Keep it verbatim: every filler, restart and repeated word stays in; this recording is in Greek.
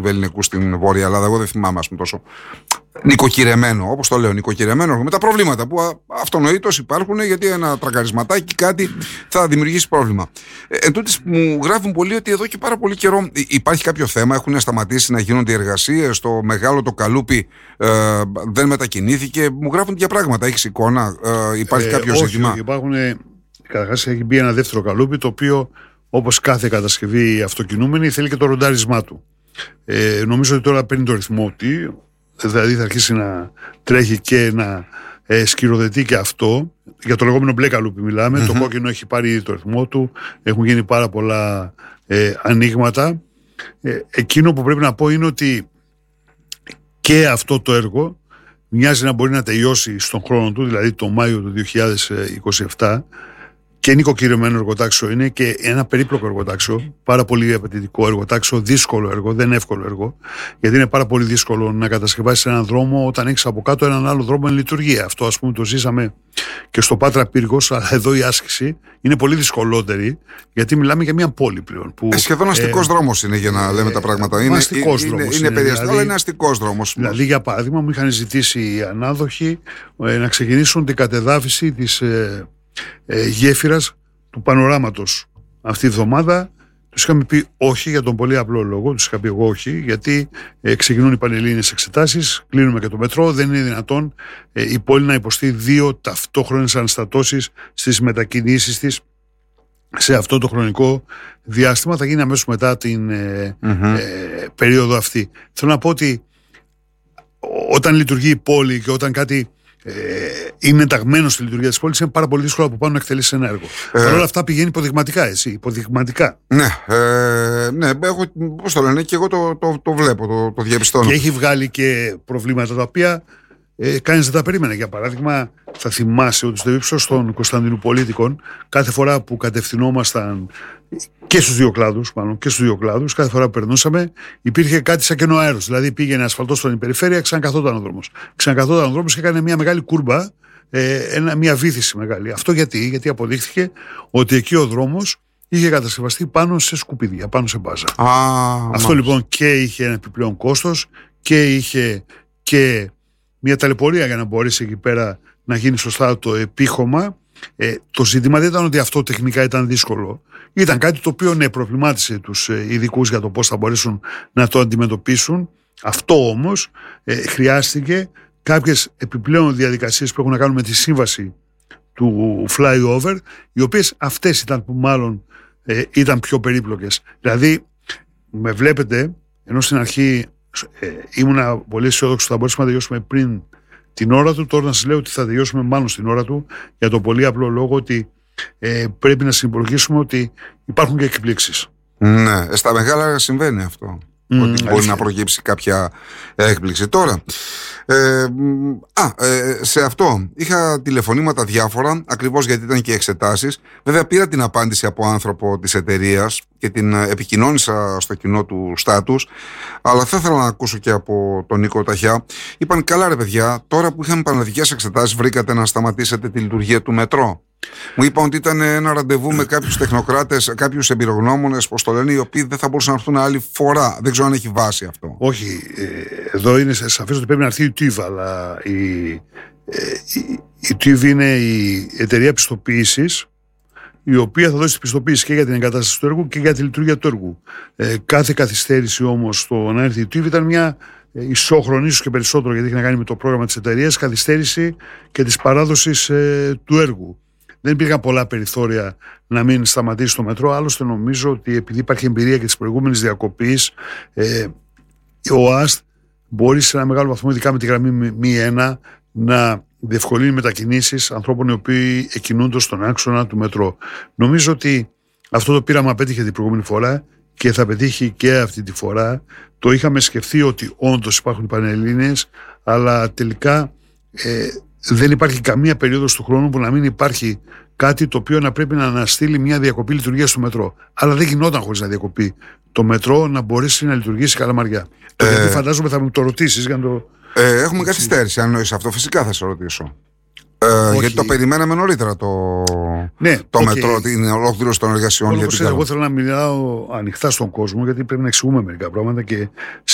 Βελληνικού στην Βόρεια Ελλάδα. Εγώ δεν θυμάμαι, ας πούμε, τόσο νοικοκυρεμένο, όπως το λέω, νοικοκυρεμένο έργο. Με τα προβλήματα που αυτονοήτως υπάρχουν, γιατί ένα τρακαρισματάκι κάτι θα δημιουργήσει πρόβλημα. Ε, εν τούτης, μου γράφουν πολλοί ότι εδώ και πάρα πολύ καιρό υπάρχει κάποιο θέμα. Έχουν σταματήσει να γίνονται εργασίες. Το μεγάλο το καλούπι ε, δεν μετακινήθηκε. Μου γράφουν τέτοια πράγματα. Έχεις εικόνα, ε, υπάρχει ε, κάποιο όχι, ζήτημα? Όχι, υπάρχουν. Καταρχάς, έχει μπει ένα δεύτερο καλούπι, το οποίο, όπως κάθε κατασκευή αυτοκινούμενη, θέλει και το ροντάρισμά του. Ε, νομίζω ότι τώρα παίρνει το ρυθμό του, δηλαδή θα αρχίσει να τρέχει και να ε, σκυροδετεί και αυτό. Για το λεγόμενο μπλε καλούπι μιλάμε. Mm-hmm. Το κόκκινο έχει πάρει ήδη το ρυθμό του. Έχουν γίνει πάρα πολλά ε, ανοίγματα. Ε, εκείνο που πρέπει να πω είναι ότι και αυτό το έργο μοιάζει να μπορεί να τελειώσει στον χρόνο του, δηλαδή το Μάιο του δύο χιλιάδες είκοσι επτά. Και νοικοκυριωμένο εργοτάξιο είναι και ένα περίπλοκο εργοτάξιο, πάρα πολύ απαιτητικό εργοτάξιο, δύσκολο έργο, δεν είναι εύκολο έργο, γιατί είναι πάρα πολύ δύσκολο να κατασκευάσεις έναν δρόμο όταν έχεις από κάτω έναν άλλο δρόμο εν λειτουργία. Αυτό, ας πούμε, το ζήσαμε και στο Πάτρα Πύργος, αλλά εδώ η άσκηση είναι πολύ δυσκολότερη, γιατί μιλάμε για μια πόλη πλέον. Που, ε, σχεδόν αστικός ε, δρόμος είναι, για να ε, λέμε τα πράγματα. Είναι, αστικός είναι, δρόμος. Είναι, είναι δηλαδή, αλλά είναι αστικός δρόμος. Δηλαδή, για παράδειγμα, μου είχαν ζητήσει οι ανάδοχοι ε, να ξεκινήσουν την κατεδάφιση της Ε, Ε, γέφυρας του πανοράματος αυτή τη βδομάδα. Τους είχαμε πει όχι για τον πολύ απλό λόγο. Τους είχα πει εγώ όχι, γιατί ε, ξεκινούν οι πανελλήνιες εξετάσεις, κλείνουμε και το μετρό. Δεν είναι δυνατόν ε, η πόλη να υποστεί δύο ταυτόχρονες αναστατώσεις στις μετακινήσεις της σε αυτό το χρονικό διάστημα. Θα γίνει αμέσως μετά την ε, mm-hmm. ε, περίοδο αυτή. Θέλω να πω ότι όταν λειτουργεί η πόλη και όταν κάτι Ε, είναι ταγμένο στη λειτουργία της πόλης, είναι πάρα πολύ δύσκολο από πάνω να εκτελέσει ένα έργο. Ε, Παρ' όλα αυτά πηγαίνει υποδειγματικά, εσύ. Υποδειγματικά. Ναι, ε, ναι, έχω, πώς το λένε, και εγώ το, το, το βλέπω, το, το διαπιστώνω. Και έχει βγάλει και προβλήματα τα οποία ε, κανείς δεν τα περίμενε. Για παράδειγμα, θα θυμάσαι ότι στο ύψος των Κωνσταντινουπολίτικων, κάθε φορά που κατευθυνόμασταν και στους δύο κλάδους, μάλλον και στους δύο κλάδους, κάθε φορά που περνούσαμε, υπήρχε κάτι σαν κενό αέρος. Δηλαδή πήγαινε ασφαλτός στην περιφέρεια, ξανακαθόταν ο δρόμος. Ξανακαθόταν ο δρόμος και έκανε μια μεγάλη κούρμπα, ε, ένα, μια βύθιση μεγάλη. Αυτό γιατί, γιατί αποδείχθηκε ότι εκεί ο δρόμος είχε κατασκευαστεί πάνω σε σκουπίδια, πάνω σε μπάζα. Α, Αυτό μάλιστα. Λοιπόν και είχε ένα επιπλέον κόστος και είχε και μια ταλαιπωρία για να μπορέσει εκεί πέρα να γίνει σωστά το επίχωμα. Ε, το ζήτημα δεν ήταν ότι αυτό τεχνικά ήταν δύσκολο. Ήταν κάτι το οποίο ναι, προβλημάτισε τους ειδικούς για το πώς θα μπορέσουν να το αντιμετωπίσουν. Αυτό όμως ε, χρειάστηκε κάποιες επιπλέον διαδικασίες που έχουν να κάνουν με τη σύμβαση του flyover, οι οποίες αυτές ήταν που μάλλον ε, ήταν πιο περίπλοκες. Δηλαδή, με βλέπετε, ενώ στην αρχή ε, ήμουνα πολύ αισιόδοξο ότι θα μπορέσουμε να τελειώσουμε πριν την ώρα του, τώρα να σας λέω ότι θα τελειώσουμε μάλλον στην ώρα του, για το πολύ απλό λόγο ότι ε, πρέπει να συμπολογίσουμε ότι υπάρχουν και εκπλήξεις. Ναι, στα μεγάλα συμβαίνει αυτό. Mm, ότι μπορεί αλήθεια. να προκύψει κάποια έκπληξη. Τώρα, ε, α, ε, σε αυτό είχα τηλεφωνήματα διάφορα, ακριβώς γιατί ήταν και εξετάσεις. Βέβαια πήρα την απάντηση από άνθρωπο της εταιρείας και την επικοινώνησα στο κοινό του στάτους, αλλά θα ήθελα να ακούσω και από τον Νίκο Ταχιά. Είπαν, καλά ρε παιδιά, τώρα που είχαμε πανελλαδικές εξετάσεις βρήκατε να σταματήσετε τη λειτουργία του μετρό? Μου είπαν ότι ήταν ένα ραντεβού με κάποιους τεχνοκράτες, κάποιους εμπειρογνώμονες, πώς το λένε, οι οποίοι δεν θα μπορούσαν να έρθουν άλλη φορά. Δεν ξέρω αν έχει βάση αυτό. Όχι. Ε, εδώ είναι σαφές ότι πρέπει να έρθει η τουίβ, αλλά η, ε, η, η τουίβ είναι η εταιρεία πιστοποίησης, η οποία θα δώσει τη πιστοποίηση και για την εγκατάσταση του έργου και για τη λειτουργία του έργου. Ε, κάθε καθυστέρηση όμως στο να έρθει η τουίβ ήταν μια ισόχρονη, ίσως και περισσότερο, γιατί έχει να κάνει με το πρόγραμμα της εταιρείας, καθυστέρηση και της παράδοσης ε, του έργου. Δεν υπήρχαν πολλά περιθώρια να μην σταματήσει το μετρό. Άλλωστε, νομίζω ότι επειδή υπάρχει εμπειρία και της προηγούμενης διακοπής, ε, ο ΑΣΤ μπορεί σε ένα μεγάλο βαθμό, ειδικά με τη γραμμή μη ένα, να διευκολύνει μετακινήσεις ανθρώπων οι οποίοι εκκινούνται στον άξονα του μετρό. Νομίζω ότι αυτό το πείραμα απέτυχε την προηγούμενη φορά και θα πετύχει και αυτή τη φορά. Το είχαμε σκεφτεί ότι όντως υπάρχουν οι πανελλήνιες, αλλά τελικά ε, δεν υπάρχει καμία περίοδος του χρόνου που να μην υπάρχει κάτι το οποίο να πρέπει να αναστείλει μια διακοπή λειτουργίας του μετρό. Αλλά δεν γινόταν χωρίς να διακοπεί το μετρό να μπορέσει να λειτουργήσει Καλαμαριά. Ε, γιατί φαντάζομαι θα μου το ρωτήσεις για να το. Ε, έχουμε καθυστέρηση, αν νοείς αυτό, φυσικά θα σε ρωτήσω. Ε, γιατί το περιμέναμε νωρίτερα το, ναι, το okay. μετρό, την ολόκληρωση των εργασιών. Όπως εγώ θέλω να μιλάω ανοιχτά στον κόσμο, γιατί πρέπει να εξηγούμε μερικά πράγματα και